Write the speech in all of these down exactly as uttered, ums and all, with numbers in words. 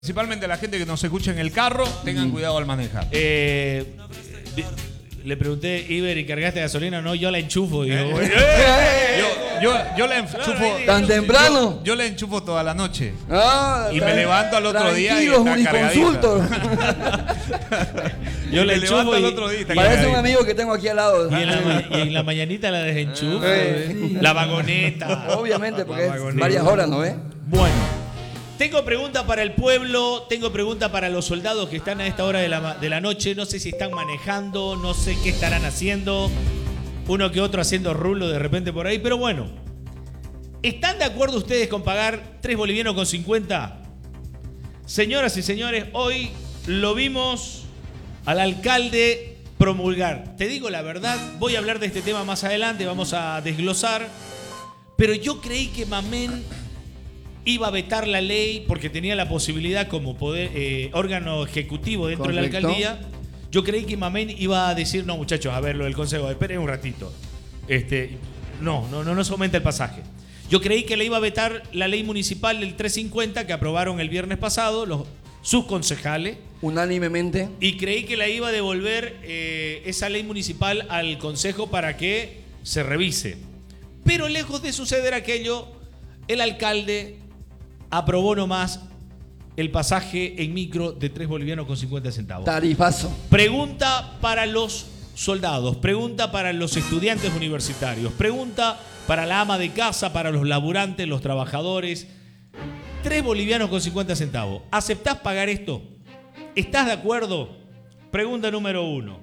Principalmente la gente que nos escucha en el carro, tengan mm. cuidado al manejar. Eh, le pregunté, Iber, ¿y cargaste gasolina? No, yo la enchufo. Digo, eh, eh, yo, yo, yo la enchufo. ¿Tan temprano? Yo, yo la enchufo toda la noche. Ah, y me levanto al otro día y está cargadita. Yo la enchufo al otro día. Parece un amigo que tengo aquí al lado. Y en la, y en la mañanita la desenchufo. Eh. La vagoneta. Obviamente, porque es varias horas, ¿no ves? Bueno. Tengo pregunta para el pueblo, tengo pregunta para los soldados que están a esta hora de la, de la noche. No sé si están manejando, no sé qué estarán haciendo. Uno que otro haciendo rulo de repente por ahí. Pero bueno, ¿están de acuerdo ustedes con pagar tres bolivianos con cincuenta? Señoras y señores, hoy lo vimos al alcalde promulgar. Te digo la verdad, voy a hablar de este tema más adelante, vamos a desglosar. Pero yo creí que Mamén iba a vetar la ley porque tenía la posibilidad como poder, eh, órgano ejecutivo dentro Correcto. de la alcaldía. Yo creí que Mamén iba a decir, no muchachos, a ver lo del consejo, esperen un ratito. Este, no, no, no, no se aumenta el pasaje. Yo creí que le iba a vetar la ley municipal del trescientos cincuenta que aprobaron el viernes pasado los, sus concejales. Unánimemente. Y creí que la iba a devolver eh, esa ley municipal al consejo para que se revise. Pero lejos de suceder aquello, el alcalde aprobó nomás el pasaje en micro de tres bolivianos con cincuenta centavos. Tarifazo. Pregunta para los soldados, pregunta para los estudiantes universitarios, pregunta para la ama de casa, para los laburantes, los trabajadores. tres bolivianos con cincuenta centavos. ¿Aceptás pagar esto? ¿Estás de acuerdo? Pregunta número uno.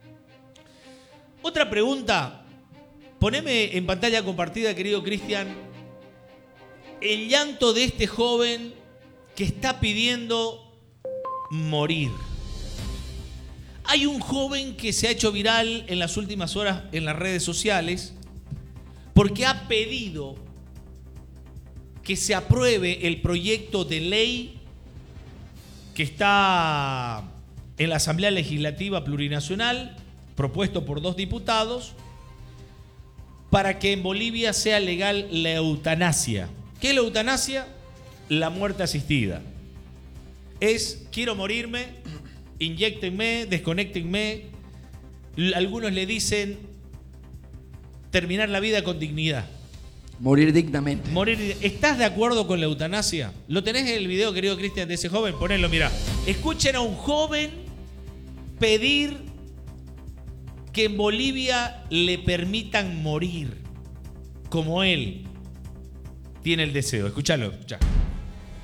Otra pregunta. Poneme en pantalla compartida, querido Cristian, el llanto de este joven que está pidiendo morir. Hay un joven que se ha hecho viral en las últimas horas en las redes sociales porque ha pedido que se apruebe el proyecto de ley que está en la Asamblea Legislativa Plurinacional, propuesto por dos diputados, para que en Bolivia sea legal la eutanasia. ¿Qué es la eutanasia? La muerte asistida. Es, quiero morirme, inyéctenme, desconéctenme. Algunos le dicen terminar la vida con dignidad. Morir dignamente. Morir. ¿Estás de acuerdo con la eutanasia? ¿Lo tenés en el video, querido Cristian, de ese joven? Ponelo, mira. Escuchen a un joven pedir que en Bolivia le permitan morir como él tiene el deseo. Escúchalo, escuchá.